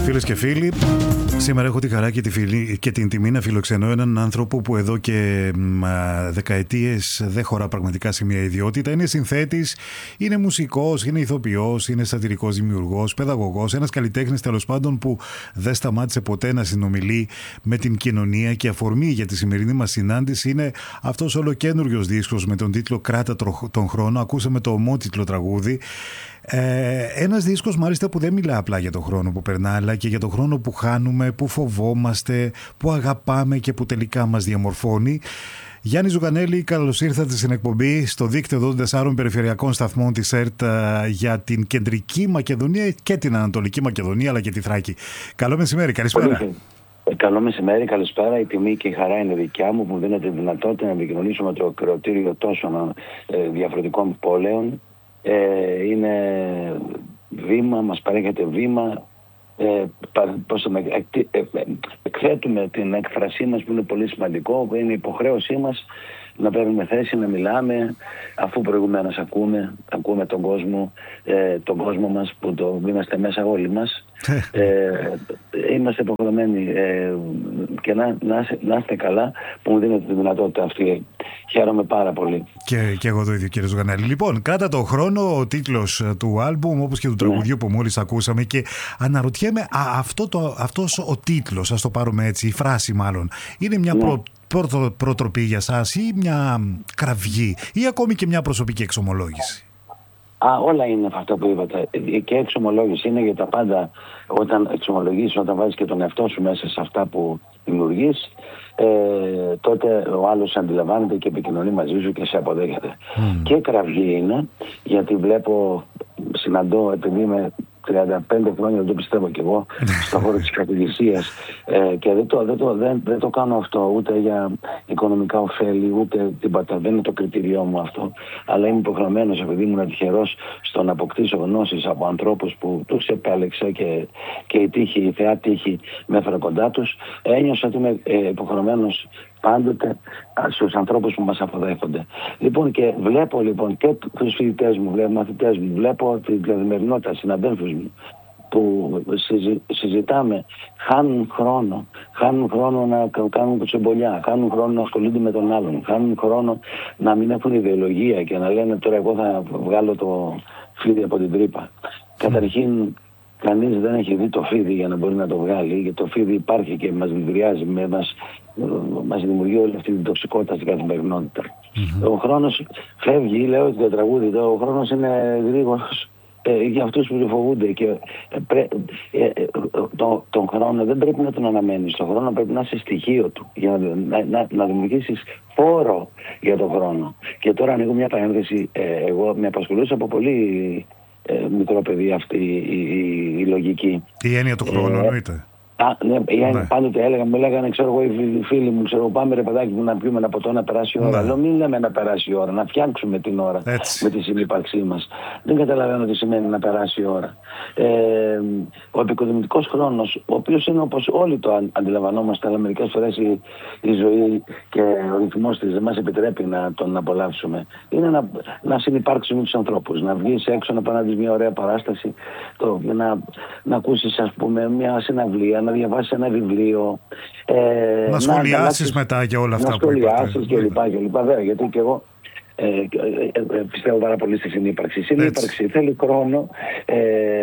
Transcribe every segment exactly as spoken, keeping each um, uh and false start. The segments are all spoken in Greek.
Φίλες και φίλοι, σήμερα έχω τη χαρά και, τη φιλή, και την τιμή να φιλοξενώ έναν άνθρωπο που εδώ και α, δεκαετίες δεν χωρά πραγματικά σε μια ιδιότητα. Είναι συνθέτης, είναι μουσικός, είναι ηθοποιός, είναι σατυρικός δημιουργός, παιδαγωγός, ένας καλλιτέχνης τέλος πάντων που δεν σταμάτησε ποτέ να συνομιλεί με την κοινωνία, και αφορμή για τη σημερινή μας συνάντηση είναι αυτός ολοκένουργιος δίσκος με τον τίτλο «Κράτα τον χρόνο». Ακούσαμε το ομότιτλο τραγούδι. Ε, ένας δίσκος μάλιστα που δεν μιλά απλά για τον χρόνο που περνά, αλλά και για τον χρόνο που χάνουμε, που φοβόμαστε, που αγαπάμε και που τελικά μας διαμορφώνει. Γιάννη Ζουγανέλη, καλώς ήρθατε στην εκπομπή στο δίκτυο των τεσσάρων περιφερειακών σταθμών της ΕΡΤ για την Κεντρική Μακεδονία και την Ανατολική Μακεδονία, αλλά και τη Θράκη. Καλό μεσημέρι, καλησπέρα. Καλό μεσημέρι, καλησπέρα. Η τιμή και η χαρά είναι δικιά μου που μου δίνετε τη δυνατότητα να επικοινωνήσω με το ακροατήριο τόσων ε, διαφορετικών πόλεων. Ε, είναι βήμα, μας παρέχεται βήμα, ε, πώς θα με, ε, ε, εκθέτουμε την έκφρασή μας που είναι πολύ σημαντικό, είναι υποχρέωσή μας να παίρνουμε θέση, να μιλάμε, αφού προηγουμένως ακούμε, ακούμε τον κόσμο, ε, τον κόσμο μας που το είμαστε μέσα όλοι μας. ε, είμαστε υποχρεωμένοι ε, και να, να, να είστε καλά που μου δίνετε τη δυνατότητα αυτή. Χαίρομαι πάρα πολύ. Και, και εγώ το ίδιο, κύριε Ζουγανέλη. Λοιπόν, «Κράτα τον χρόνο», ο τίτλος του άλμπουμ, όπως και του τραγουδιού ναι. που μόλις ακούσαμε, και αναρωτιέμαι, α, αυτό το, αυτός ο τίτλος, ας το πάρουμε έτσι, η φράση μάλλον, είναι μια ναι. προ, προ, προτροπή για σας ή μια κραυγή ή ακόμη και μια προσωπική εξομολόγηση? Α, όλα είναι αυτό που είπατε. Και εξομολόγηση είναι για τα πάντα. Όταν εξομολογείς, όταν βάζεις και τον εαυτό σου μέσα σε αυτά που δημιουργείς, ε, τότε ο άλλος αντιλαμβάνεται και επικοινωνεί μαζί σου και σε αποδέχεται. Mm. Και κραυγή είναι, γιατί βλέπω, συναντώ, επειδή είμαι τριάντα πέντε χρόνια, δεν το πιστεύω κι εγώ, στον χώρο της καθηγησίας, ε, και δεν το, δεν, το, δεν, δεν το κάνω αυτό ούτε για οικονομικά ωφέλη, ούτε τίποτα, δεν είναι το κριτήριό μου αυτό, αλλά είμαι υποχρεωμένος, επειδή ήμουν τυχερός στο να αποκτήσω γνώσεις από ανθρώπους που τους επέλεξα και, και η τύχη, η θεά τύχη με έφερε κοντά τους, ένιωσα ότι είμαι ε, υποχρεωμένος πάντοτε στους ανθρώπους που μας αποδέχονται. Λοιπόν, και βλέπω λοιπόν και τους φοιτητές μου, βλέπω μαθητές μου, βλέπω την καθημερινότητα, συναδέλφους μου που συζη, συζητάμε, χάνουν χρόνο, χάνουν χρόνο να κάνουν κουτσομπολιά, χάνουν χρόνο να ασχολούνται με τον άλλον, χάνουν χρόνο να μην έχουν ιδεολογία και να λένε τώρα εγώ θα βγάλω το φίδι από την τρύπα. Καταρχήν, κανείς δεν έχει δει το φίδι για να μπορεί να το βγάλει, γιατί το φίδι υπάρχει και μας δηλητηριάζει, μας, μας δημιουργεί όλη αυτή την τοξικότητα στην καθημερινότητα. Mm-hmm. Ο χρόνος φεύγει, λέω το τραγούδι, ο χρόνος είναι γρήγορος ε, για αυτούς που το φοβούνται και ε, πρέ, ε, ε, το, τον χρόνο δεν πρέπει να τον αναμένεις, τον χρόνο πρέπει να είσαι στοιχείο του για να, να, να, να δημιουργήσεις φόρο για τον χρόνο. Και τώρα ανοίγω μια παρένθεση, ε, εγώ με απασχολούσα από πολύ Ε, μικρό παιδί αυτή η, η, η λογική. Η έννοια του χρόνου ε, εννοείται. Α, ναι, ναι. Πάντοτε έλεγα, μου λέγανε, ξέρω εγώ, οι φίλοι μου, ξέρω, πάμε ρε παιδάκι μου να πιούμε ένα ποτό να περάσει η ώρα. Ναι. Λέω, μην λέμε να περάσει η ώρα, να φτιάξουμε την ώρα. Έτσι. Με τη συνύπαρξή μας. Δεν καταλαβαίνω τι σημαίνει να περάσει η ώρα. Ε, ο επικοδομητικός χρόνος, ο οποίος είναι όπως όλοι το αντιλαμβανόμαστε, αλλά μερικές φορές η, η ζωή και ο ρυθμός της δεν μας επιτρέπει να τον απολαύσουμε. Είναι να, να συνυπάρξουμε με τους ανθρώπους, να βγεις έξω, να πάνε μια ωραία παράσταση, το, να, να ακούσεις, ας πούμε, μια συναυλία, να διαβάσεις ένα βιβλίο. Ε, να σχολιάσεις μετά για όλα αυτά να που είπατε. Να σχολιάσεις και λοιπά και λοιπά. Βέβαια, γιατί και εγώ ε, ε, ε, πιστεύω πάρα πολύ στη συνύπαρξη. Η συνύπαρξη Έτσι. θέλει χρόνο ε,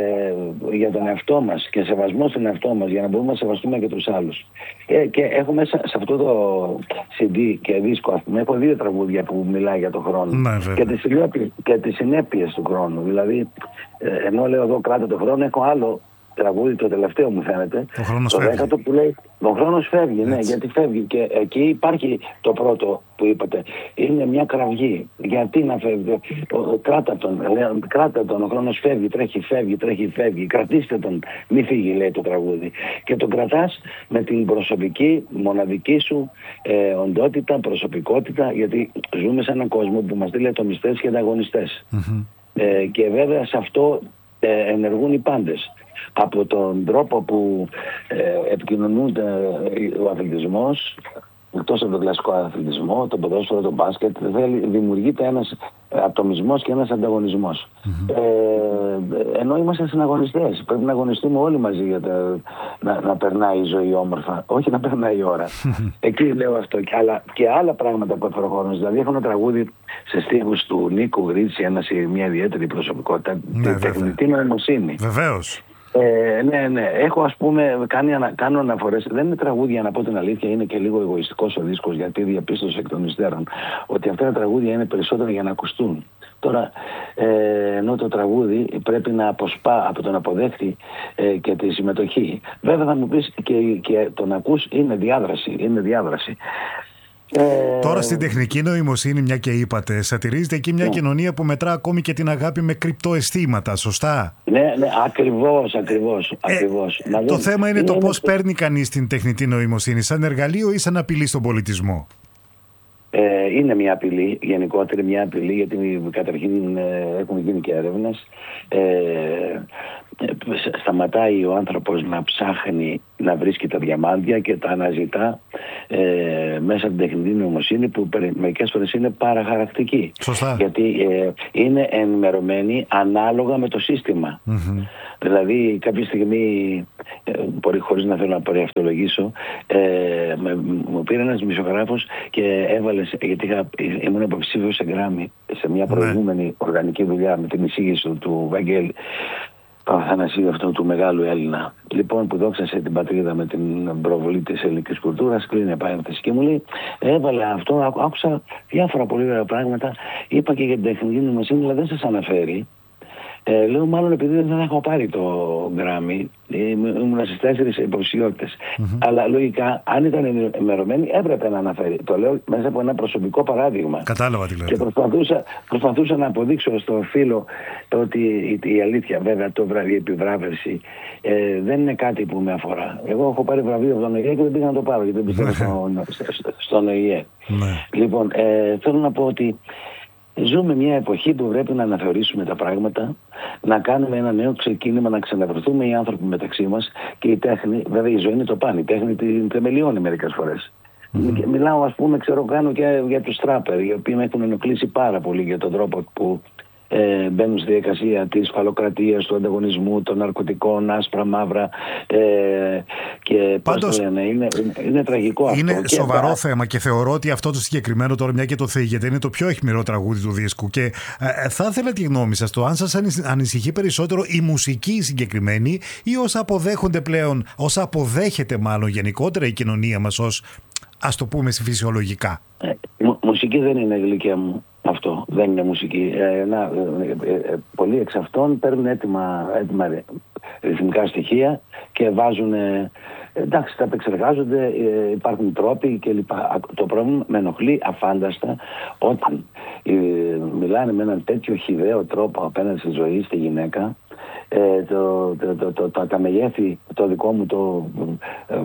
για τον εαυτό μας και σεβασμό στον εαυτό μας για να μπορούμε να σεβαστούμε και τους άλλους. Ε, και έχω μέσα σε αυτό το σι ντι και δίσκο, ας πούμε, έχω δύο τραγούδια που μιλάει για τον χρόνο. Ναι, και, τις συνέπειες, και τις συνέπειες του χρόνου. Δηλαδή, ε, ενώ λέω εδώ κράτα τον χρόνο, έχω άλλο τραγούδι, το τελευταίο μου φαίνεται, το χρόνος το φεύγει. δέκατο που λέει ο χρόνος φεύγει, ναι, γιατί φεύγει και εκεί υπάρχει το πρώτο που είπατε, είναι μια κραυγή, γιατί να φεύγει, κράτα τον, λέει, κράτα τον, ο χρόνος φεύγει, τρέχει, φεύγει, τρέχει, φεύγει, κρατήστε τον, μη φύγει, λέει το τραγούδι, και τον κρατάς με την προσωπική, μοναδική σου ε, οντότητα, προσωπικότητα, γιατί ζούμε σε έναν κόσμο που μας δίνει ατομιστές και ανταγωνιστές. Mm-hmm. Ε, και βέβαια σε αυτό ε, ενεργούν οι πάντες. Από τον τρόπο που ε, επικοινωνούνται ο αθλητισμός, εκτός από τον κλασικό αθλητισμό, τον ποδόσφαιρο, τον μπάσκετ, δημιουργείται ένας ατομισμός και ένας ανταγωνισμός. Mm-hmm. Ε, ενώ είμαστε συναγωνιστές, πρέπει να αγωνιστούμε όλοι μαζί για τα, να, να περνάει η ζωή όμορφα, όχι να περνάει η ώρα. Εκεί λέω αυτό και άλλα, και άλλα πράγματα που έφερε ο χρόνος. Δηλαδή έχω ένα τραγούδι σε στίχους του Νίκου Γρίτσι, ένας, μια ιδιαίτερη προσωπικότητα, ναι, τεχνητή νοημοσύνη. Βεβαίως. Ε, ναι, ναι. Έχω, ας πούμε, κάνει ανα, κάνω αναφορές. Δεν είναι τραγούδια, να πω την αλήθεια, είναι και λίγο εγωιστικός ο δίσκος, γιατί διαπίστωσα εκ των υστέρων ότι αυτά τα τραγούδια είναι περισσότερα για να ακουστούν. Τώρα, ε, ενώ το τραγούδι πρέπει να αποσπά από τον αποδέχτη ε, και τη συμμετοχή. Βέβαια θα μου πεις και, και το να ακούς είναι διάδραση. Είναι διάδραση. Ε... Τώρα στην τεχνική νοημοσύνη, μια και είπατε, σατυρίζεται εκεί μια ναι. κοινωνία που μετρά ακόμη και την αγάπη με κρυπτοαισθήματα, σωστά? Ναι, ναι, ακριβώς, ακριβώς, ε, ακριβώς. Ε, το θέμα είναι, είναι το πώς είναι... παίρνει κανείς την τεχνητή νοημοσύνη, σαν εργαλείο ή σαν απειλή στον πολιτισμό? Ε, είναι μια απειλή, γενικότερη μια απειλή, γιατί καταρχήν ε, έχουν γίνει και έρευνες. Ε, σταματάει ο άνθρωπος να ψάχνει να βρίσκει τα διαμάντια και τα αναζητά ε, μέσα από την τεχνητή νοημοσύνη, που μερικές φορές είναι παραχαρακτική. Σωστά. Γιατί ε, είναι ενημερωμένη ανάλογα με το σύστημα. Mm-hmm. Δηλαδή κάποια στιγμή, ε, μπορεί, χωρίς να θέλω να περιαυτολογήσω, ε, με, μου πήρε ένας μισογράφος και έβαλε, γιατί είχα, ήμουν υποψήφιος σε Γκράμι σε μια προηγούμενη mm. οργανική δουλειά με την εισήγηση του, του Βαγγέλη Παπαθανασίου, αυτού του μεγάλου Έλληνα, λοιπόν, που δόξασε την πατρίδα με την προβολή της ελληνικής κουλτούρας. Κλείνει επάνθεση και μου λέει, έβαλε αυτό, άκουσα διάφορα πολύ ωραία πράγματα, είπα και για την τεχνητή νοημοσύνη, αλλά δεν σας αναφέρει. Ε, λέω, μάλλον επειδή δεν έχω πάρει το Γκράμι, ήμουν στις τέσσερις υποψηφιότητες. Mm-hmm. Αλλά λογικά, αν ήταν ενημερωμένοι, έπρεπε να αναφέρει. Το λέω μέσα από ένα προσωπικό παράδειγμα. Κατάλαβα τι λέω. Και προσπαθούσα, προσπαθούσα να αποδείξω στο φίλο ότι η, η αλήθεια, βέβαια, το βραβείο, η επιβράβευση ε, δεν είναι κάτι που με αφορά. Εγώ έχω πάρει βραβείο από τον ΟΗΕ και δεν πήγα να το πάρω, γιατί δεν πιστεύω στον, στον ΟΗΕ. Λοιπόν, ε, θέλω να πω ότι ζούμε μια εποχή που πρέπει να αναθεωρήσουμε τα πράγματα, να κάνουμε ένα νέο ξεκίνημα, να ξαναβρεθούμε οι άνθρωποι μεταξύ μας και η τέχνη. Βέβαια η ζωή είναι το παν, η τέχνη την θεμελιώνει μερικές φορές. Mm. Μιλάω, ας πούμε, ξέρω, κάνω και για τους τράπερ, οι οποίοι με έχουν ενοχλήσει πάρα πολύ για τον τρόπο που ε, μπαίνουν στη διαδικασία της φαλοκρατίας, του ανταγωνισμού, των ναρκωτικών, άσπρα, μαύρα ε, και πάντως, πώς λένε, είναι, είναι τραγικό αυτό. Είναι και σοβαρό τα... θέμα και θεωρώ ότι αυτό το συγκεκριμένο, τώρα μια και το θίγεται, είναι το πιο αιχμηρό τραγούδι του δίσκου και ε, θα ήθελα τη γνώμη σας, το αν σας ανησυχεί περισσότερο η μουσική συγκεκριμένη ή όσα αποδέχονται πλέον, όσα αποδέχεται μάλλον γενικότερα η κοινωνία μας ως, ας το πούμε, φυσιολογικά. Ε, μου, μουσική δεν είναι, γλυκιά μου. Αυτό δεν είναι μουσική. Ε, να, ε, ε, πολλοί εξ αυτών παίρνουν έτοιμα, έτοιμα ρυθμικά στοιχεία και βάζουν, ε, εντάξει, τα επεξεργάζονται, ε, υπάρχουν τρόποι κλπ. Το πρόβλημα με ενοχλεί αφάνταστα όταν ε, μιλάνε με έναν τέτοιο χυδαίο τρόπο απέναντι στη ζωή, στη γυναίκα. Ε, το, το, το, το, το, τα μεγέθη, το δικό μου το ε,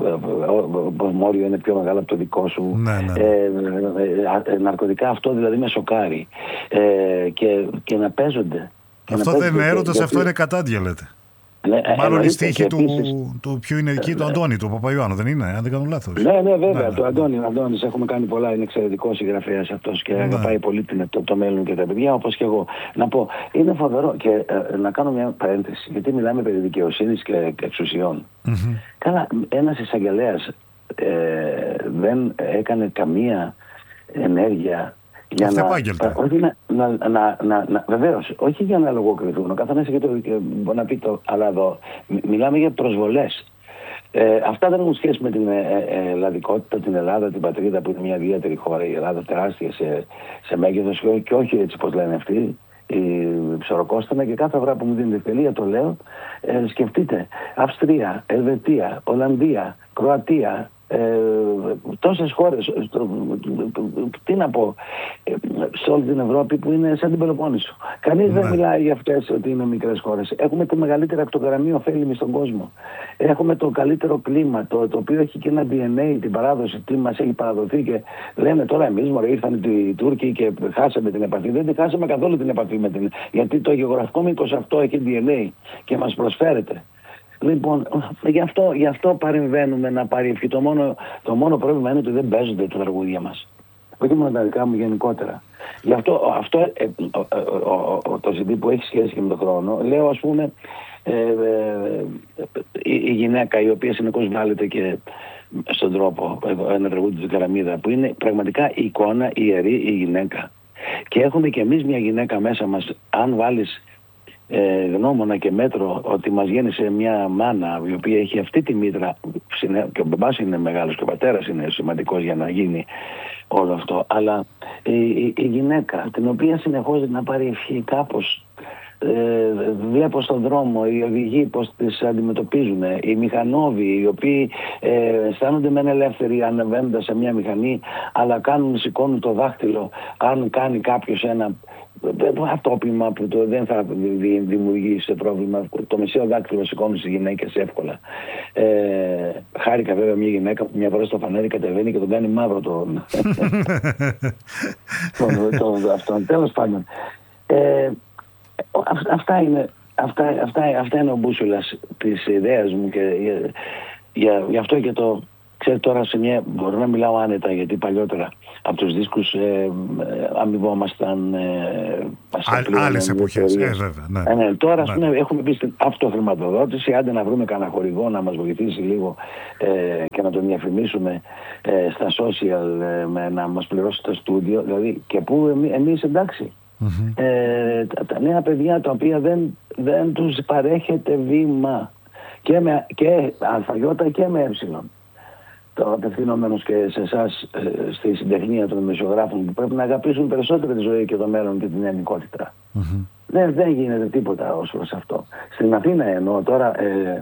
ε, μόριο είναι πιο μεγάλο από το δικό σου. Ναι, ναι. Ε, ε, ε, ναρκωτικά, αυτό δηλαδή με σοκάρει. Ε, και, και να παίζονται. Αυτό δεν είναι έρωτας, αυτό είναι κατάντια, λέτε. Ναι, μάλλον η στίχη του, επίσης, του ποιου είναι εκεί, του Αντώνη, του Παπαϊωάννου, δεν είναι, αν δεν κάνω λάθος. Ναι, ναι, βέβαια, ναι, του Αντώνη, ο Αντώνης, έχουμε κάνει πολλά, είναι εξαιρετικός συγγραφέας αυτός και ναι, αγαπάει πολύ το, το μέλλον και τα παιδιά, όπως και εγώ. Να πω, είναι φοβερό και ε, να κάνω μια παρένθεση, γιατί μιλάμε περί δικαιοσύνης και εξουσιών. Mm-hmm. Καλά, ένας εισαγγελέας ε, δεν έκανε καμία ενέργεια για να, όχι να, να, να, να, να, βεβαίως, όχι για να λογοκριθούν. Ο καθένας έχει το μπορεί να πει το, αλλά εδώ μιλάμε για προσβολές. Ε, αυτά δεν έχουν σχέση με την ε, ε, ελλαδικότητα, την Ελλάδα, την πατρίδα που είναι μια ιδιαίτερη χώρα. Η Ελλάδα τεράστια σε, σε μέγεθος και, και όχι έτσι πως λένε αυτοί, η ψωροκόστανα, και κάθε φορά που μου δίνετε ευκαιρία το λέω. Ε, σκεφτείτε, Αυστρία, Ελβετία, Ολλανδία, Κροατία, Ε, τόσες χώρες, τι να πω, ε, σε όλη την Ευρώπη που είναι σαν την Πελοπόννησο. Κανείς ναι. δεν μιλάει για αυτές ότι είναι μικρές χώρες. Έχουμε τη μεγαλύτερη ακτογραμμή ωφέλιμη στον κόσμο. Έχουμε το καλύτερο κλίμα, το, το οποίο έχει και ένα ντι εν έι, την παράδοση, τι μας έχει παραδοθεί, και λένε τώρα εμείς μωρέ ήρθαν οι Τούρκοι και χάσαμε την επαφή. Δεν τη χάσαμε καθόλου την επαφή με την, γιατί το γεωγραφικό μήκος αυτό έχει ντι εν έι και μας προσφέρεται. Λοιπόν, γι' αυτό, γι' αυτό παρεμβαίνουμε να πάρει ευχή. Το μόνο, το μόνο πρόβλημα είναι ότι δεν παίζονται τα τραγούδια μας. Όχι μόνο τα δικά μου, γενικότερα. Γι' αυτό, αυτό ε, ε, ε, ε, το σι ντι που έχει σχέση και με τον χρόνο, λέω ας πούμε ε, ε, ε, η, η γυναίκα η οποία συνεχώς βάλετε και στον τρόπο ένα τραγούδι του Καραμίδα που είναι πραγματικά η εικόνα, η ιερή, η γυναίκα. Και έχουμε και εμείς μια γυναίκα μέσα μας, αν βάλεις ε, γνώμονα και μέτρο ότι μας γέννησε μια μάνα η οποία έχει αυτή τη μήτρα και ο μπαμπάς είναι μεγάλος και ο πατέρας είναι σημαντικός για να γίνει όλο αυτό, αλλά η, η, η γυναίκα την οποία συνεχώς να πάρει ευχή κάπως ε, βλέπω στον δρόμο οι οδηγοί πως τις αντιμετωπίζουν, οι μηχανόβοι οι οποίοι ε, αισθάνονται μεν ελεύθεροι ανεβαίνοντας σε μια μηχανή αλλά κάνουν, σηκώνουν το δάχτυλο αν κάνει κάποιος ένα ατόπιμα που το δεν θα δημιουργήσει πρόβλημα. Το μεσαίο δάκτυλο σηκώνουν στις γυναίκες εύκολα. Ε, χάρηκα βέβαια μια γυναίκα που μια φορά στο φανέρι κατεβαίνει και τον κάνει μαύρο τον αυτόν. Τέλος πάντων. Ε, αυτά είναι αυτά, αυτά, αυτά είναι ο μπούσουλας της ιδέας μου και για, γι' αυτό και το ξέρετε τώρα σε μια, μπορώ να μιλάω άνετα γιατί παλιότερα από τους δίσκους ε, αμοιβόμασταν ε, άλλες εποχές, ε, βέβαια, ναι. Ε, ναι, τώρα ναι. Πούμε, έχουμε πει στην αυτοχρηματοδότηση, άντε να βρούμε κανένα χορηγό να μας βοηθήσει λίγο ε, και να τον διαφημίσουμε ε, στα social ε, με, να μας πληρώσει το στούντιο, δηλαδή και που εμεί, εμείς εντάξει mm-hmm. ε, τα, τα νέα παιδιά τα οποία δεν, δεν τους παρέχεται βήμα και με και αλφαγιώτα και με έψιλον. Το απευθυνόμενος και σε εσάς ε, στη συντεχνία των δημοσιογράφων που πρέπει να αγαπήσουν περισσότερο τη ζωή και το μέλλον και την ελληνικότητα. Mm-hmm. Δεν, δεν γίνεται τίποτα ως προς αυτό. Στην Αθήνα εννοώ τώρα, ε,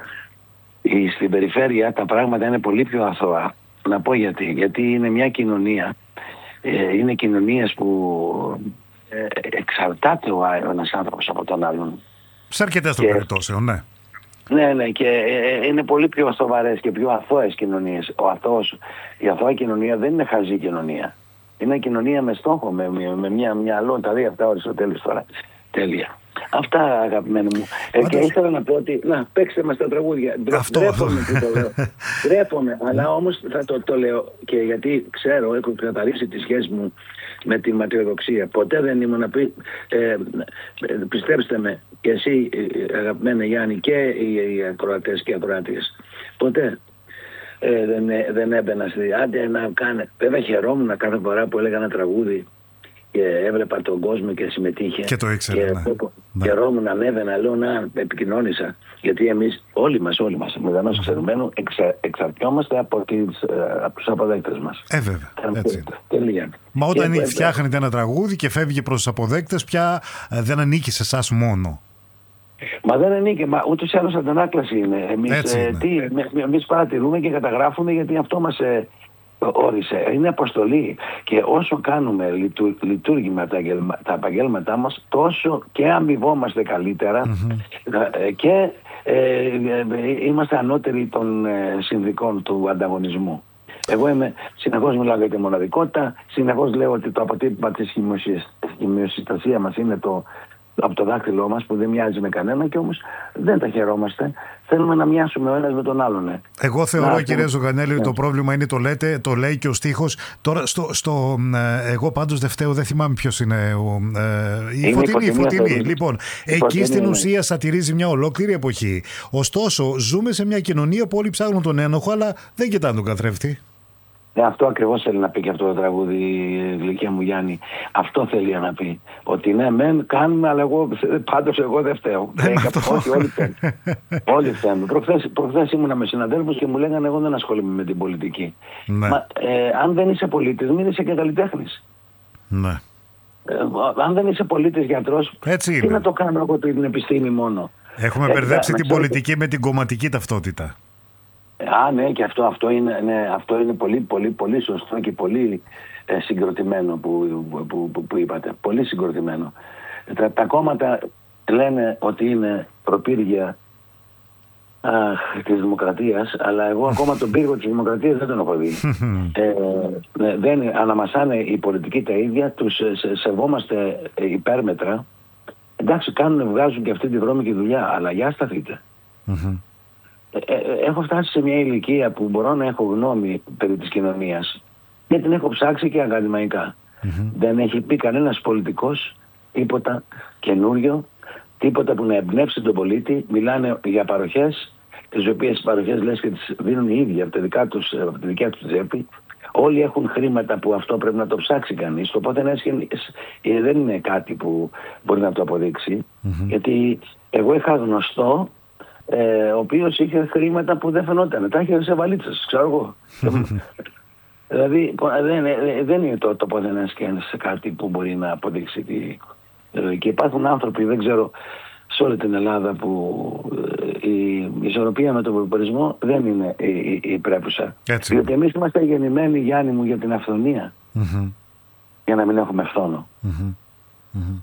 η, στην περιφέρεια τα πράγματα είναι πολύ πιο αθώα. Να πω γιατί. Γιατί είναι μια κοινωνία, ε, είναι κοινωνίες που ε, εξαρτάται ο ένας άνθρωπος από τον άλλον. Σε αρκετές των περιπτώσεων, ναι. Ναι, ναι, και ε, είναι πολύ πιο σοβαρές και πιο αθώες κοινωνίες. Ο αθώος, η αθώα κοινωνία δεν είναι χαζή κοινωνία. Είναι κοινωνία με στόχο, με, με μια μυαλό, τα δύο αυτά Αριστοτέλης τώρα. Τέλεια. Αυτά αγαπημένοι μου. Ε, και ήθελα να πω ότι, να, παίξτε μας τα τραγούδια. Ντρέπομαι που το λέω. Ντρέπομαι, αλλά όμως θα το, το λέω και γιατί ξέρω, έχω καταρρύψει τη σχέση μου με τη ματιοδοξία. Ποτέ δεν ήμουν πει, ε, πιστέψτε με, και εσύ αγαπημένε Γιάννη και οι, οι ακροατές και οι ακροατίες. Ποτέ ε, δεν, δεν έμπαινα στη άντε να κάνει. Βέβαια χαιρόμουν κάθε φορά που έλεγα ένα τραγούδι και έβλεπα τον κόσμο και συμμετείχε. Και το ήξερα, και, ναι. ναι. Χαιρόμουν, ανέβαινα, λέω να επικοινώνησα. Γιατί εμείς όλοι μας, όλοι μας, μηδενός εξαιρουμένου, εξα, εξαρτιόμαστε από, τις, από τους αποδέκτες μας. Ε, βέβαια. Έτσι. Τελεία. Μα όταν και, φτιάχνετε ένα τραγούδι και φεύγει προς τους αποδέκτες, πια δεν ανήκει σε εσάς μόνο. Μα δεν ανήκει, μα ούτως ή άλλως αντανάκλαση είναι. Εμείς, ε, τι, εμείς παρατηρούμε και καταγράφουμε γιατί αυτό μας ε, όρισε. Είναι αποστολή. Και όσο κάνουμε λειτου, λειτουργήμα τα, τα επαγγέλματά μας, τόσο και αμοιβόμαστε καλύτερα mm-hmm. ε, και ε, ε, είμαστε ανώτεροι των ε, συνδικών του ανταγωνισμού. Εγώ είμαι, συνεχώς μιλάω για τη μοναδικότητα, συνεχώς λέω ότι το αποτύπωμα της χημειοσυστασία μας είναι το από το δάκτυλό μας που δεν μοιάζει με κανένα και όμως δεν τα χαιρόμαστε. Θέλουμε να μοιάσουμε ο ένας με τον άλλον. Ε. Εγώ θεωρώ, να, κύριε Ζωγανέλη, ότι ναι. το πρόβλημα είναι το λέτε, το λέει και ο στίχος. Τώρα, στο, στο, ε, εγώ πάντως δεν φταίω, δεν θυμάμαι ποιος είναι. Ο, ε, η, είναι Φωτεινή, η Φωτεινή. Φωτεινή. Λοιπόν, η εκεί Φωτεινή, στην είναι. ουσία σατηρίζει μια ολόκληρη εποχή. Ωστόσο, ζούμε σε μια κοινωνία που όλοι ψάχνουν τον ένοχο, αλλά δεν κοιτάνε τον καθρέφτη. Ε, αυτό ακριβώς θέλει να πει και αυτό το τραγούδι, γλυκιά μου Γιάννη. Αυτό θέλει να πει. Ότι ναι, μεν κάνουμε, αλλά εγώ πάντως εγώ δεν φταίω. Ε, όχι, όλοι φταίνουν. Όλοι φταίνουν. Προχθές, προχθές ήμουνα με συναδέλφους και μου λέγανε εγώ δεν ασχολούμαι με την πολιτική. Ναι. Μα, ε, αν δεν είσαι πολίτης, μην είσαι και καλλιτέχνης. Ναι. Ε, αν δεν είσαι πολίτης γιατρός, έτσι τι να το κάνω εγώ την επιστήμη μόνο. Έχουμε μπερδέψει την πολιτική και... με την κομματική ταυτότητα. Α, ναι, και αυτό, αυτό, είναι, ναι, αυτό είναι πολύ, πολύ, πολύ σωστό και πολύ ε, συγκροτημένο που, που, που, που είπατε. Πολύ συγκροτημένο. Τα, τα κόμματα λένε ότι είναι προπύργια αχ, της δημοκρατίας, αλλά εγώ ακόμα τον πύργο της δημοκρατίας δεν τον έχω δει. ε, ναι, δεν αναμασάνε οι πολιτικοί τα ίδια, τους σε, σεβόμαστε υπέρμετρα. Εντάξει, κάνουν, βγάζουν και αυτή τη βρώμικη δουλειά, αλλά για σταθείτε. ε, ε, έχω φτάσει σε μια ηλικία που μπορώ να έχω γνώμη περί της κοινωνίας και την έχω ψάξει και ακαδημαϊκά. Mm-hmm. Δεν έχει πει κανένας πολιτικός τίποτα καινούριο, τίποτα που να εμπνεύσει τον πολίτη. Μιλάνε για παροχές, τις οποίες παροχές λες και τις δίνουν οι ίδιοι από τη, δικά τους, από τη δικιά τους τσέπη. Όλοι έχουν χρήματα που αυτό πρέπει να το ψάξει κανείς. Οπότε δεν είναι κάτι που μπορεί να το αποδείξει. Mm-hmm. Γιατί εγώ είχα γνωστό ε, ο οποίος είχε χρήματα που δεν φαινόταν. Τα είχε σε βαλίτσες, ξέρω εγώ. Δηλαδή δεν, δεν είναι το τοποθενές και σε κάτι που μπορεί να αποδείξει τη λογική. Υπάρχουν άνθρωποι, δεν ξέρω, σε όλη την Ελλάδα που η ισορροπία με τον προπολισμό δεν είναι η, η, η πρέπουσα. Έτσι. Διότι εμείς είμαστε γεννημένοι, Γιάννη μου, για την αυθονία. Mm-hmm. Για να μην έχουμε φθόνο. Mm-hmm. Mm-hmm.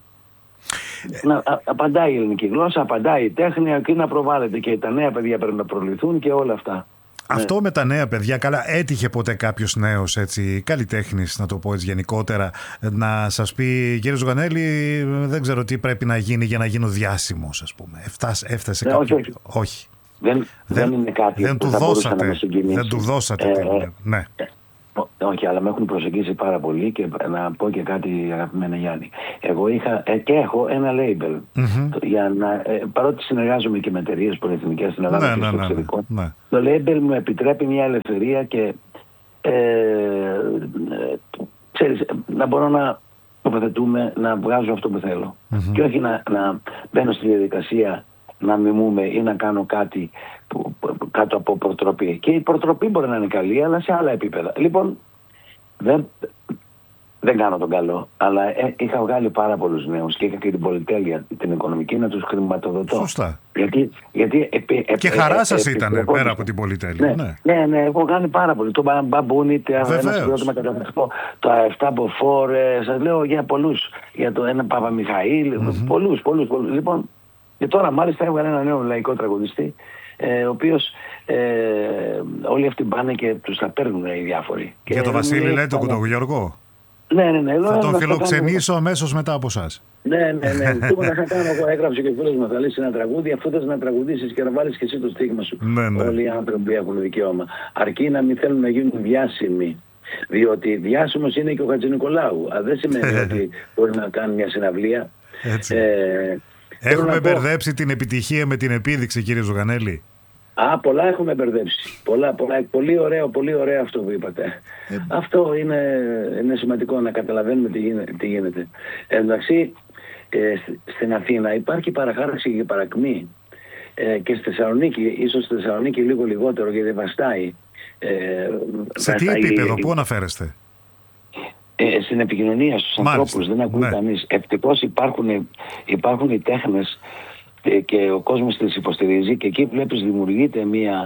Να, α, απαντάει η ελληνική γλώσσα, απαντάει η τέχνη, εκεί να προβάλλεται και τα νέα παιδιά πρέπει να προλυθούν και όλα αυτά. Αυτό ναι. Με τα νέα παιδιά, καλά, έτυχε ποτέ κάποιος νέος έτσι, καλλιτέχνης, να το πω έτσι γενικότερα, να σας πει, κύριε Ζουγανέλη, δεν ξέρω τι πρέπει να γίνει για να γίνω διάσημος, ας πούμε. Εφτάς, έφτασε ναι, κάποιο... όχι, όχι. όχι. Δεν, δεν, δεν είναι κάτι δεν που του θα δώσατε, μπορούσε να με συγκινήσει. Δεν του δώσατε. Ε, ε, ναι. Ε, όχι, αλλά με έχουν προσεγγίσει πάρα πολύ και να πω και κάτι, αγαπημένα Γιάννη. Εγώ είχα ε, και έχω ένα label. Mm-hmm. Για να, ε, παρότι συνεργάζομαι και με εταιρείες πολυεθνικές στην Ελλάδα ναι, και ναι, στο εξωτερικό, ναι, ναι. Το label μου επιτρέπει μια ελευθερία και ε, ε, ξέρεις, να μπορώ να τοποθετούμε, να βγάζω αυτό που θέλω. Mm-hmm. Και όχι να, να μπαίνω στη διαδικασία να μιμούμε ή να κάνω κάτι που, που, κάτω από προτροπή. Και η προτροπή μπορεί να είναι καλή, αλλά σε άλλα επίπεδα. Λοιπόν, δεν, δεν κάνω τον καλό, αλλά ε, είχα βγάλει πάρα πολλούς νέους και είχα και την πολυτέλεια, την οικονομική, να τους χρηματοδοτώ. Σωστά. Γιατί, γιατί, επί, επί, και χαρά επί, σας επί, ήταν επί, πέρα από την πολυτέλεια. Ναι, ναι, ναι, ναι, έχω κάνει πάρα πολύ. Το μπαμπούνι, ένα συγκρότημα καταπληκτικό, το εφτά από φορ, σας λέω για πολλούς. Για το ένα Παπαμιχαήλ, mm-hmm. πολλούς, πολλούς, πολλούς. Λοιπόν, και τώρα μάλιστα έβγαλε ένα νέο λαϊκό τραγουδιστή, ε, ο οποίος ε, όλοι αυτοί πάνε και τους τα παίρνουν οι διάφοροι. Και για τον Βασίλη λέτε τον Κουτογιώργο. Ναι, ναι, ναι. Θα τον φιλοξενήσω αμέσως μετά από εσάς. Ναι, ναι, ναι. Τι να κάνω εγώ, έγραψε και ο φίλος μου, θα λύσει ένα τραγούδι, αφού θες να τραγουδήσεις και να βάλεις και εσύ το στίγμα σου. Ναι, ναι. Όλοι οι άνθρωποι έχουν δικαίωμα. Αρκεί να μην θέλουν να γίνουν διάσημοι. Διότι διάσημος είναι και ο Χατζηνικολάου. Α, δεν σημαίνει ότι μπορεί να κάνει μια συναυλία. Έτσι. Ε, Έχουμε μπερδέψει πω... την επιτυχία με την επίδειξη, κύριε Ζουγανέλη. Α, πολλά έχουμε μπερδέψει. Πολλά, πολλά. Πολύ ωραίο, πολύ ωραίο αυτό που είπατε. Ε... Αυτό είναι, είναι σημαντικό να καταλαβαίνουμε τι γίνεται. Τι γίνεται. Ε, εντάξει, ε, στην Αθήνα υπάρχει παραχάραξη και παρακμή. Ε, και στη Θεσσαλονίκη, ίσως στη Θεσσαλονίκη λίγο λιγότερο γιατί βαστάει. Ε, Σε βαστάει, τι επίπεδο, πού αναφέρεστε? Ε, στην επικοινωνία στους Μάλιστα. ανθρώπους, δεν ακούει ναι. κανείς. Ευτυχώς υπάρχουν, υπάρχουν οι τέχνες και, και ο κόσμος τις υποστηρίζει και εκεί βλέπεις δημιουργείται μια,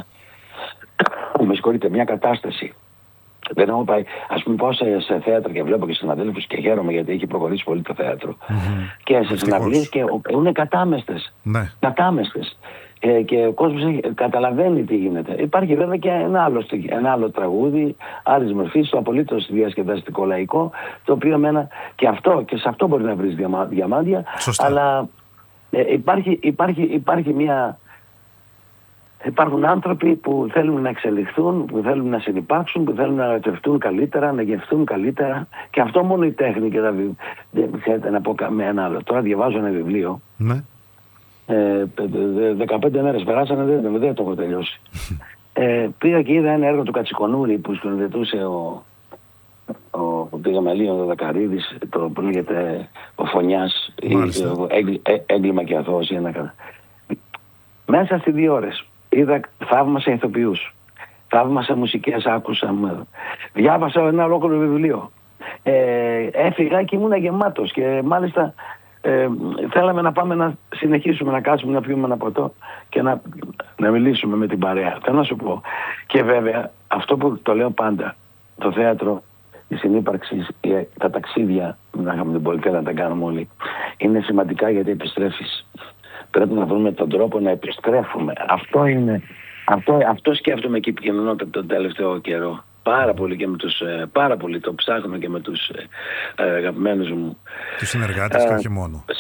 με συγχωρείτε, μια κατάσταση. Δεν έχω πάει, ας πούμε πάω σε, σε θέατρο και βλέπω και συναδέλφους και χαίρομαι γιατί έχει προχωρήσει πολύ το θέατρο. Mm-hmm. Και σε συναυλίες και είναι κατάμεστες. Ναι. Κατάμεστες. Ε, και ο κόσμος καταλαβαίνει τι γίνεται. Υπάρχει βέβαια και ένα άλλο, ένα άλλο τραγούδι άλλης μορφής, το απολύτως διασκεδαστικό λαϊκό, το οποίο εμένα και αυτό και σε αυτό μπορεί να βρεις διαμά, διαμάντια. Σωστά. Αλλά ε, υπάρχει, υπάρχει, υπάρχει μια υπάρχουν άνθρωποι που θέλουν να εξελιχθούν, που θέλουν να συνυπάρξουν, που θέλουν να ερωτευτούν καλύτερα, να γευτούν καλύτερα και αυτό μόνο η τέχνη και τα βιβλία. Ξέρετε να πω με ένα άλλο. Τώρα διαβάζω ένα βιβλίο. Ναι. Ε, δεκαπέντε μέρες περάσανε, δεν, δεν το έχω τελειώσει. ε, πήγα και είδα ένα έργο του Κατσικονούρη που σκηνοθετούσε ο, ο, ο Πηγαμελίων ο Δακαρίδης, το που λέγεται ο Φωνιάς, έγκλημα και αθώος. Μέσα στις δύο ώρες είδα, θαύμασα ηθοποιούς, θαύμασα μουσικές, άκουσα, διάβασα ένα ολόκληρο βιβλίο. Ε, έφυγα και ήμουν γεμάτος και μάλιστα Ε, θέλαμε να πάμε να συνεχίσουμε να κάτσουμε να πιούμε ένα ποτό και να, να μιλήσουμε με την παρέα. Θέλω να σου πω. Και βέβαια αυτό που το λέω πάντα, το θέατρο, η συνύπαρξη, τα ταξίδια, να είχαμε την πολυτέλεια να τα κάνουμε όλοι, είναι σημαντικά γιατί επιστρέφεις. Πρέπει να βρούμε τον τρόπο να επιστρέφουμε. Αυτό είναι, αυτό, αυτό σκέφτομαι και επικοινωνώ τον τελευταίο καιρό. Πάρα πολύ και με τους, πάρα πολύ το ψάχνω και με τους ε, αγαπημένους μου. Τους συνεργάτες και όχι μόνο.